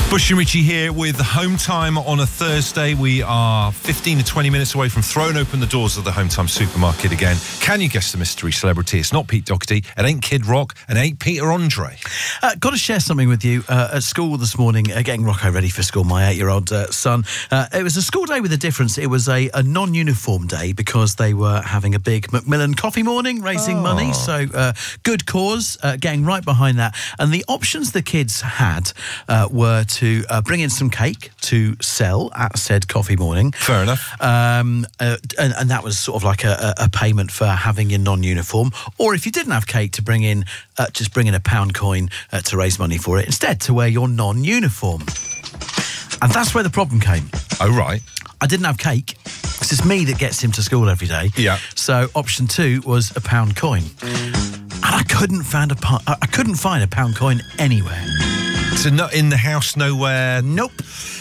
Bush and Richie here with Home Time on a Thursday. We are 15 to 20 minutes away from throwing open the doors of the Home Time supermarket again. Can you guess the mystery celebrity? It's not Pete Doherty, it ain't Kid Rock, and it ain't Peter Andre. Got to share something with you. At school this morning, getting Rocco ready for school, my 8-year-old son. It was a school day with a difference. It was a non-uniform day because they were having a big Macmillan coffee morning, raising money. So good cause, getting right behind that. And the options the kids had were to bring in some cake to sell at said coffee morning. Fair enough. And that was sort of like a payment for having your non-uniform. Or if you didn't have cake, to bring in just bring in a pound coin to raise money for it. Instead, to wear your non-uniform. And that's where the problem came. Oh, right. I didn't have cake. It's just me that gets him to school every day. Yeah. So option 2 was a pound coin. And I couldn't find a pound coin anywhere. So not in the house, nowhere? Nope.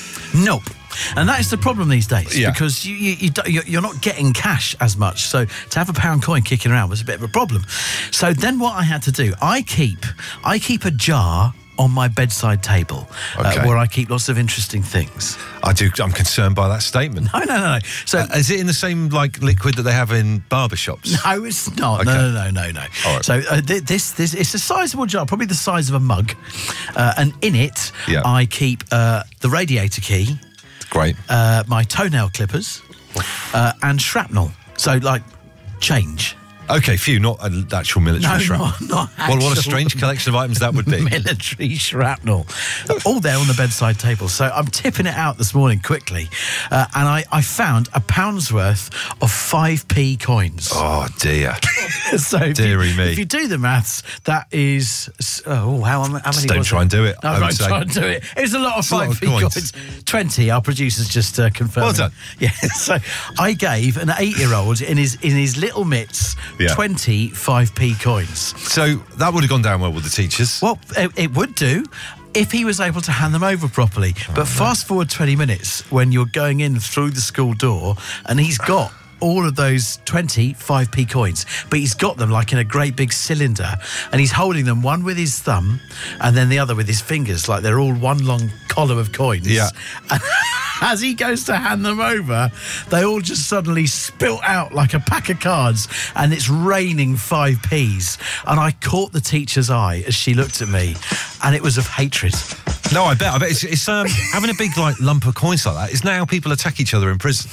And that is the problem these days, because you're not getting cash as much. So to have a pound coin kicking around was a bit of a problem. So then what I had to do, I keep a jar on my bedside table where I keep lots of interesting things. I'm concerned by that statement. No. So is it in the same liquid that they have in barbershops? No, it's not. Okay. No. All right. So this it's a sizable jar, probably the size of a mug, and in it I keep the radiator key. Great. My toenail clippers and shrapnel. So like change. Okay, phew, not an actual military shrapnel. Not actual. Well, what a strange collection of items that would be. Military shrapnel. All there on the bedside table. So I'm tipping it out this morning quickly. And I found a pound's worth of 5p coins. Oh, dear. So Deary me. If you do the maths, that is... how many Just don't try and do it. No, don't try and do it. It's a lot of 5p coins. 20, our producers just confirmed. Well done. Yeah, so I gave an 8-year-old in his little mitts 20 5p coins. So that would have gone down well with the teachers. Well, it would do if he was able to hand them over properly. But fast forward 20 minutes when you're going in through the school door and he's got all of those 20 5p coins, but he's got them like in a great big cylinder and he's holding them, one with his thumb and then the other with his fingers, like they're all one long column of coins. Yeah. And as he goes to hand them over, they all just suddenly spilt out like a pack of cards and it's raining 5p's. And I caught the teacher's eye as she looked at me and it was of hatred. No, I bet it's having a big lump of coins like that is now how people attack each other in prison.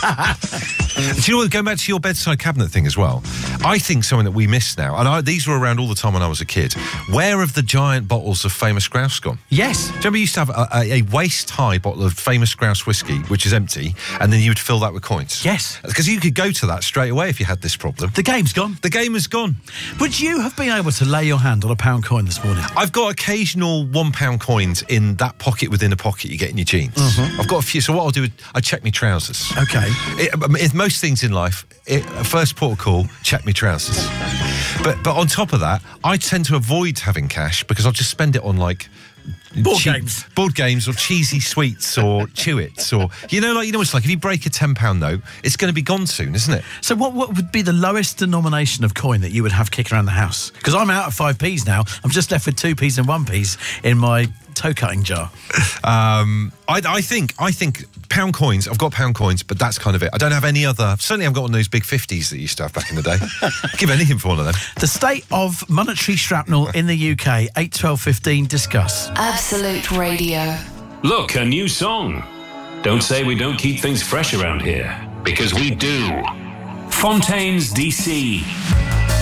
Do you know what, going back to your bedside cabinet thing as well, I think something that we miss now, and these were around all the time when I was a kid, where have the giant bottles of Famous Grouse gone? Yes. Do you remember you used to have a waist-high bottle of Famous Grouse whiskey, which is empty, and then you would fill that with coins? Yes. Because you could go to that straight away if you had this problem. The game's gone. The game is gone. Would you have been able to lay your hand on a pound coin this morning? I've got occasional £1 coins in that pocket within a pocket you get in your jeans. Mm-hmm. I've got a few, so what I'll do is I check my trousers. Okay. Most things in life, first port of call, check my trousers. But on top of that, I tend to avoid having cash because I'll just spend it on board games or cheesy sweets or Chewits or it's like if you break a £10 note, it's going to be gone soon, isn't it? So what would be the lowest denomination of coin that you would have kicking around the house? Because I'm out of 5p's now. I'm just left with 2p's and 1p's in my toe cutting jar. I think pound coins. I've got pound coins, but that's kind of it. I don't have any other. Certainly, I've got one of those big 50s that you used to have back in the day. I'd give anything for one of them. The state of monetary shrapnel in the UK. 8, 12, 15. Discuss. Absolute Radio. Look, a new song. Don't say we don't keep things fresh around here, because we do. Fontaine's DC.